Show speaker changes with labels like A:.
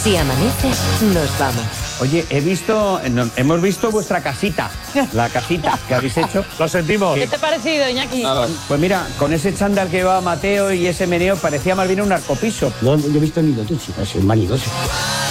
A: Si amanece, nos vamos.
B: Oye, hemos visto vuestra casita, la casita que habéis hecho.
C: Lo sentimos.
D: ¿Qué te ha parecido, Iñaki?
B: Pues mira, con ese chándal que llevaba Mateo y ese meneo parecía más bien un arcopiso.
E: No, yo he visto ni lo tuyo, es manidoso.